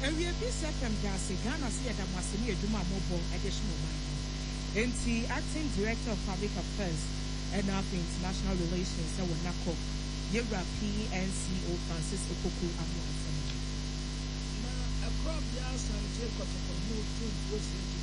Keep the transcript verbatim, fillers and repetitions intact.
And we have been set from Gasi, Ghana, see at Masini, Duma Mobile, additional money. And the acting director of public affairs and of international relations, that will not call Yera P N C O Francis Okoku Amu. Now, a crop yas and take up a new food was